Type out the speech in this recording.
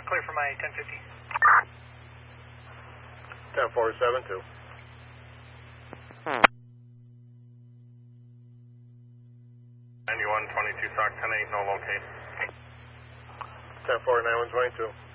Clear for my 1050. 10-4-7-2. 91-22 SOC 10-8, no locate. 10-4-91-22.